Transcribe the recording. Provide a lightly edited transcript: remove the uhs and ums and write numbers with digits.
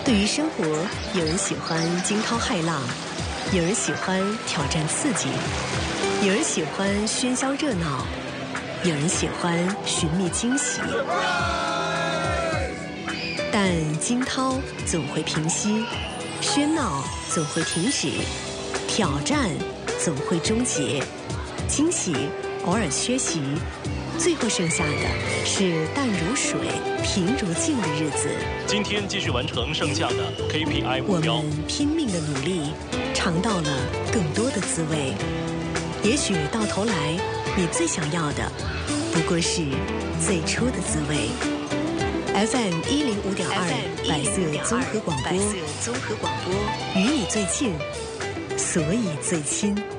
对于生活，有人喜欢惊涛骇浪，有人喜欢挑战刺激，有人喜欢喧嚣热闹，有人喜欢寻觅惊喜。但惊涛总会平息，喧闹总会停止，挑战总会终结，惊喜偶尔缺席，最后剩下的是淡如水、平如镜的日子。 今天继续完成剩下的 KPI 目标。 我们拼命的努力，尝到了更多的滋味。也许到头来，你最想要的不过是最初的滋味。FM 105.2百色综合广播，与你最近，所以最亲。